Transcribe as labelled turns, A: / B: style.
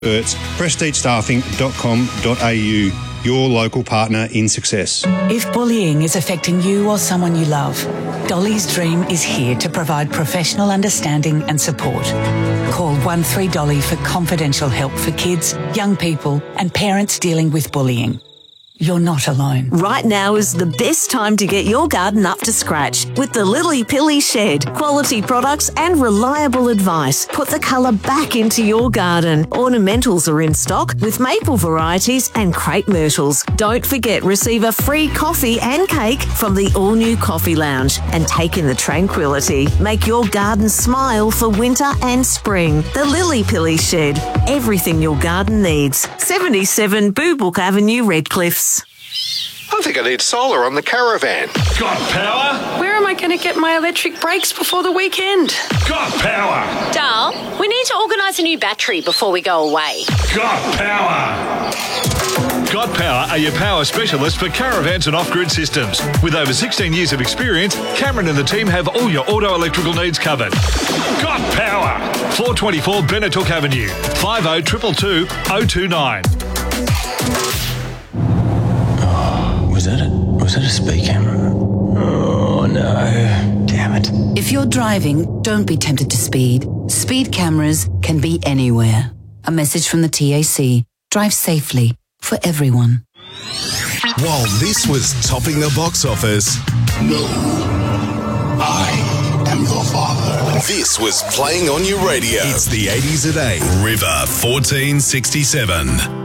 A: experts, prestigestaffing.com.au, your local partner in success.
B: If bullying is affecting you or someone you love, Dolly's Dream is here to provide professional understanding and support. Call 13Dolly for confidential help for kids, young people and parents dealing with bullying. You're not alone.
C: Right now is the best time to get your garden up to scratch with the Lily Pilly Shed. Quality products and reliable advice. Put the colour back into your garden. Ornamentals are in stock with maple varieties and crepe myrtles. Don't forget, receive a free coffee and cake from the all-new Coffee Lounge and take in the tranquility. Make your garden smile for winter and spring. The Lily Pilly Shed. Everything your garden needs. 77 Boobook Avenue, Redcliffs.
D: I think I need solar on the caravan.
E: Got power?
F: Where am I going to get my electric brakes before the weekend?
E: Got power?
G: Dal, we need to organise a new battery before we go away.
E: Got power? Got Power are your power specialists for caravans and off-grid systems. With over 16 years of experience, Cameron and the team have all your auto electrical needs covered. Got Power! 424 Benetook Avenue, 50 222 029.
H: Was that a speed camera? Oh no, damn it.
B: If you're driving, don't be tempted to speed. Speed cameras can be anywhere. A message from the TAC. Drive safely for everyone.
I: While this was topping the box office,
J: no, I am your father.
I: This was playing on your radio. It's the 80s at 8, River 1467.